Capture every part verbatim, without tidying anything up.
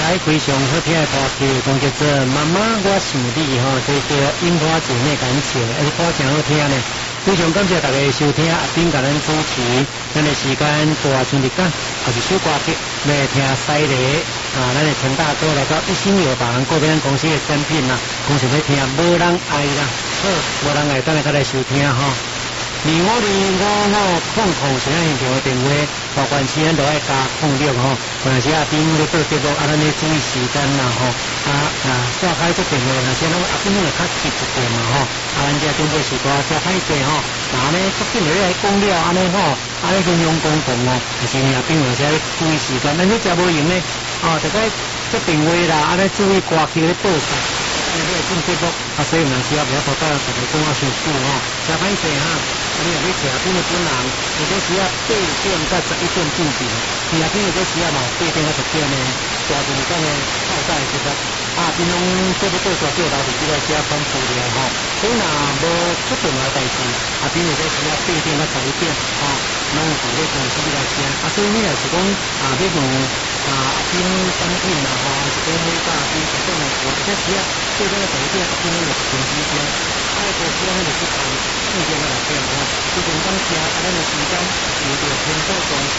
来，非常好听的歌曲，讲叫做《妈妈我想你》吼，这叫樱花姐妹感情，而且歌真好听呢。非常感谢大家收听，阿斌甲咱主持，咱的时间大春日间，也是首歌曲来听西丽啊，咱的陈大哥来到一心有房，个别咱公司的产品啦，讲是要听无人爱啦，好，无人爱，等下再来收听吼。二五二五五空空是咱现场的电话，包括时间都爱加空六吼。有阵时阿斌咧做节目，啊，咱咧注意时间啦吼。啊啊，挂开做电话，有阵时咱阿斌咧较急一点嘛吼。啊，咱这准备时段加歹势吼。然后呢，足紧落来讲了安尼吼，安尼分享讲讲哦，就是阿斌有阵时注意时间，咱你真无用呢。哦，大概做电话啦，安尼注意歌曲咧报上。因为进节目，啊，所以有阵时啊，袂晓多到大家讲啊伤久吼，加歹势哈。你若要听边个本人，有阵时啊八点到十一点进行，其他边有阵时啊嘛八点到十点呢，大部分讲呢靠在其实啊，平常做不做煞做到伫即个遮讲资料吼，所以若无出重要代志，啊，边有阵时啊八点到十一点吼，拢有伫咧公司来听，啊，所以你若是讲啊，要用啊边产品啦吼，是讲买大边这种的，有阵时啊八点到十一点，啊边有是公司听，啊，有时啊你就是看四点到六点吼。之前讲听啊，咱的时间有着天数公司，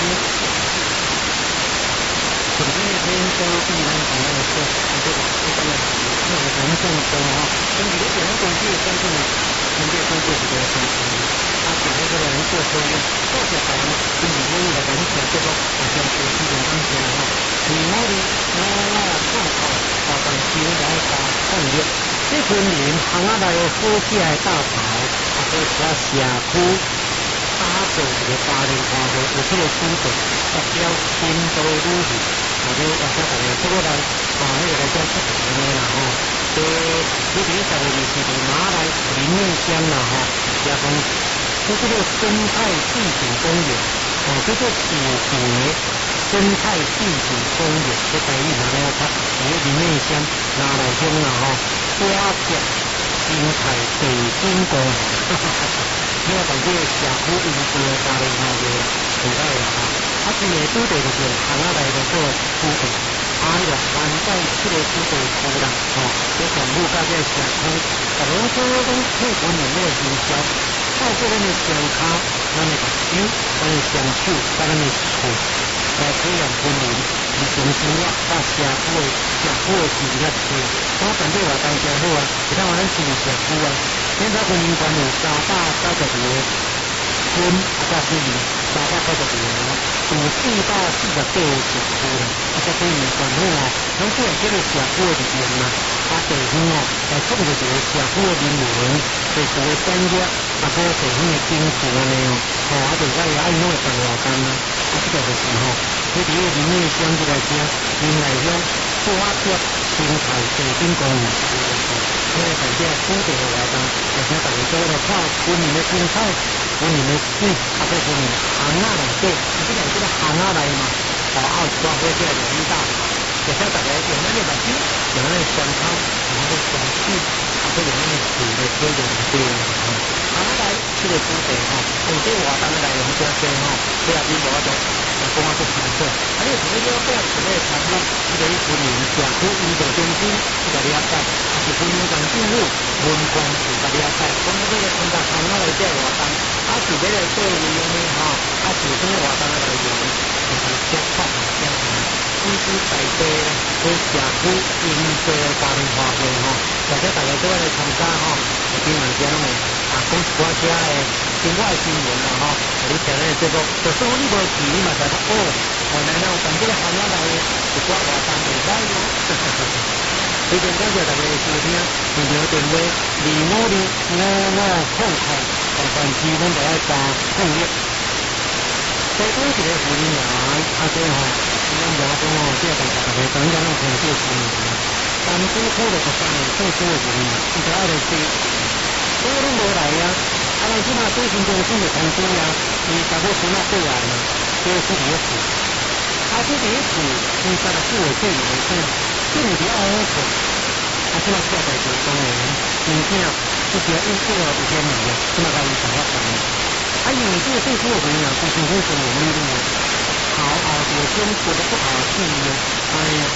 首先呢，天数必然同咱的说，啊，这个这个呢，那个人众多哈，根据这两公司的产品呢，分别公司是个什么？啊，这个这个人做收益，多少台呢？跟你们的人讲这个，好像是基本上讲哈，你那里我我看看，啊，但是来打创业，这群人行啊来好起来大跑。或是啊社区打造一个大型化的有这个主动，目标深度旅行，或者或者大家做过来啊，那个来讲出名的啦吼。这你第一十个就是马来林面乡啦吼，也讲这这个生态地景公园，哦，这个主题生态地景公园，这台语哪里要读？这个林面乡哪来乡啦吼？多点。生态地景公园，你要讲这个社区运作大型化的土地啦哈，啊，这个土地就是行啊来的做土地，啊，那个环在这个土地土啦，吼，这全部到这个社区，啊，如果说讲配合你那个营销，透过咱的商卡、咱的目睭、咱的双手、咱的厝，来培养军人，以从生活到社区的社区的事业去。我反对话当真好啊！其他话咱支持社区啊，现在婚姻关有三百九十二个村啊，加居民三百九十二个，有四百四十八个社区啦，啊，加居民关好哦，拢做这个社区的力量啦，啊，地方哦来创造一个社区的人文、社区的产业，啊，个地方的经济安尼哦，吼，啊，就甲伊爱弄会办活动啊，啊，这个就是吼，你伫个林内乡这个乡，林内乡多点。生态地景公园，因为在这土地的活动，而且大家做来看本年的生态，本年的水，啊，再本年行啊来底，啊，这个这个行啊来嘛，哦，啊，有抓火起来就很大，而且大家用咱的目睭，用咱的双手，用咱的双手，啊，再用咱的手来推动对啦，吼，行啊来这个土地吼，有这活动来用这些吼，这也比无法度。讲啊，做清楚，啊，你除了要不要除了参与这个群民社区运作中心这个了解，啊，是群民党政府文官这个了解，讲这个参加参加来这个活动，啊，是要来做利用的哈，啊，是这个活动的内容，就是接触相关，支持在地对社区运作大型化会吼，大家大家都来参加吼，平常时拢会啊，讲一寡些的生活的新闻啦吼。你听咱的节目，就算你无去，你嘛知影哦，原来咱有办这个行啊来一寡活动会使哟。非常感谢大家的收听，现场电话二五二五五空空，台湾市阮就爱加控力。再讲一个福林人，啊这吼，咱讲讲吼，这个大家讲讲拢听这新闻，但拄好了十三年做这个福林人，伊就爱来做，所以拢无来呀。啊，咱即马最新中心的通知啊，伊甲我孙仔过来嘛，叫我去伫咧厝。啊，去伫咧厝，伊三十四岁过年的厝，这毋是爱好做。啊，即马出来代志当然，真正这些因过了有些年啊，即马甲伊上发办了。啊，因为这个做这个人啊，是真正是有力量的，好后就先做得不好去的，哎呀，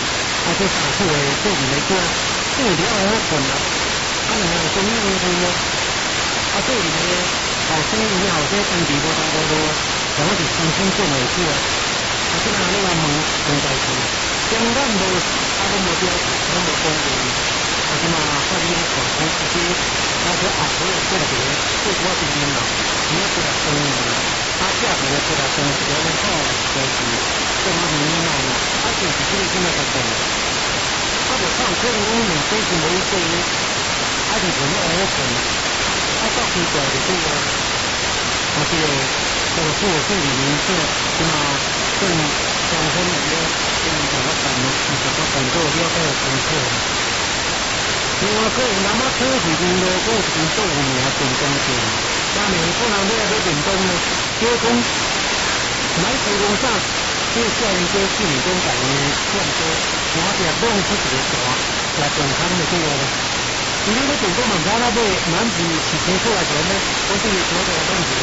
啊，这少数的个人的歌，这个了好困啊，啊，两个声音温温咯，啊，个人的后生以后这当地无当无路，然后就重新做下去啊，啊，即个你话问问代志，将咱无啊，都无标准，都无公平，啊，即嘛法律咧管控，而且那些后头的个别，对我这边啦，你要出来争议，啊，价值咧出来争议，然后好就是。这么明白了，而且是这个现在在讲，他就看可能讲面对是某一些，而且可能还要讲，他到处讲的这个，啊这个这个做这里面这什么更相分的，跟什么感呢？什么感受了解深刻。另外，个人那么科技工作，个人做五年变工钱，那你可能你要变动呢，交通买提供上。这个少年哥去年跟改年换车，我哋弄出一个大来健康的这个咧。因为你电动门口那边南市是提出来讲咧，我这个所在的问题，